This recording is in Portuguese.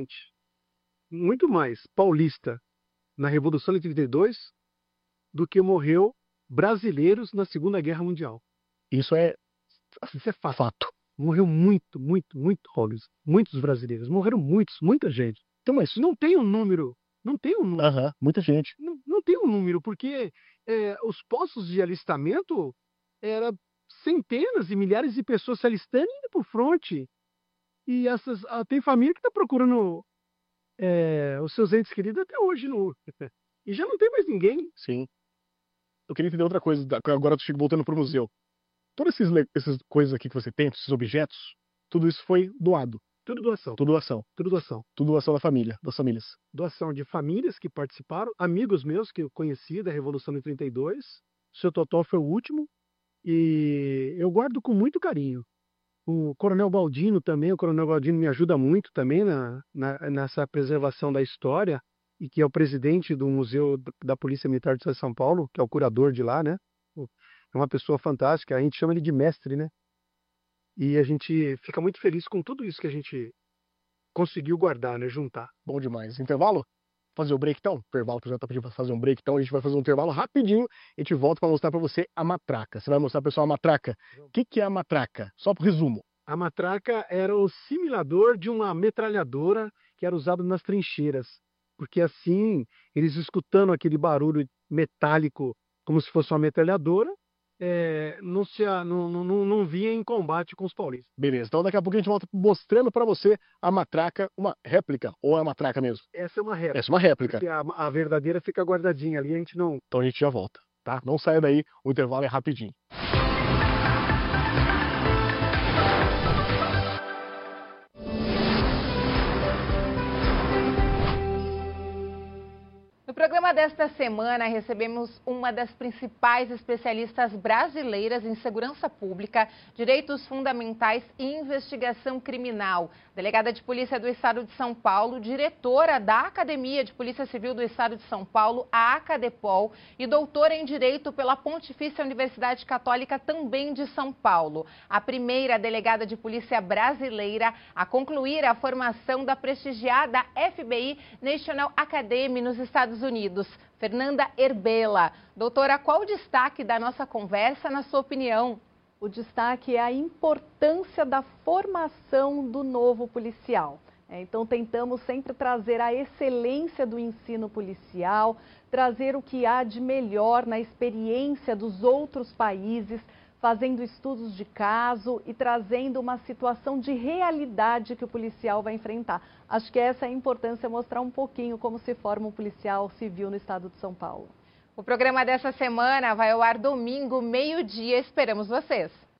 muito mais paulista na Revolução de 32 do que morreu brasileiros na Segunda Guerra Mundial. Isso é Isso é fato. fato. Morreu muito paulista. Muitos brasileiros. Morreram muita gente. Então, mas, Não tem um número. Não tem um número. aham, muita gente. Não tem um número, porque os postos de alistamento era centenas e milhares de pessoas se alistando e indo para o fronte. E tem família que está procurando os seus entes queridos até hoje. E já não tem mais ninguém. Sim. Eu queria entender outra coisa, agora eu chego voltando pro museu. Todas essas coisas aqui que você tem, esses objetos, tudo isso foi doado. Tudo doação. Tudo doação. Tudo doação. Tudo doação da família, das famílias. Doação de famílias que participaram, amigos meus que eu conheci da Revolução de 32. O seu Totó foi o último. E eu guardo com muito carinho. O Coronel Baldino também, o Coronel Baldino me ajuda muito também nessa preservação da história, e que é o presidente do Museu da Polícia Militar de São Paulo, que é o curador de lá, né? É uma pessoa fantástica, a gente chama ele de mestre, né? E a gente fica muito feliz com tudo isso que a gente conseguiu guardar, né? Juntar. Bom demais. Intervalo? Fazer o break então? O intervalo que já tá pedindo pra fazer um break, então a gente vai fazer um intervalo rapidinho. A gente volta para mostrar para você a matraca. Você vai mostrar, pessoal, a matraca. O que é a matraca? Só por resumo. A matraca era o simulador de uma metralhadora que era usado nas trincheiras, porque assim, eles escutando aquele barulho metálico como se fosse uma metralhadora, não vinha em combate com os paulistas. Beleza, então daqui a pouco a gente volta mostrando para você a matraca, uma réplica, ou é a matraca mesmo? Essa é uma réplica. Essa é uma réplica. Porque a verdadeira fica guardadinha ali, a gente não... Então a gente já volta, tá? Não saia daí, o intervalo é rapidinho. No programa desta semana, recebemos uma das principais especialistas brasileiras em segurança pública, direitos fundamentais e investigação criminal. Delegada de Polícia do Estado de São Paulo, diretora da Academia de Polícia Civil do Estado de São Paulo, a Acadepol, e doutora em Direito pela Pontifícia Universidade Católica também de São Paulo. A primeira delegada de polícia brasileira a concluir a formação da prestigiada FBI National Academy nos Estados Unidos, Fernanda Erbela. Doutora, qual o destaque da nossa conversa, na sua opinião? O destaque é a importância da formação do novo policial. Então, tentamos sempre trazer a excelência do ensino policial, trazer o que há de melhor na experiência dos outros países, fazendo estudos de caso e trazendo uma situação de realidade que o policial vai enfrentar. Acho que essa é a importância, mostrar um pouquinho como se forma um policial civil no estado de São Paulo. O programa dessa semana vai ao ar domingo, meio-dia. Esperamos vocês!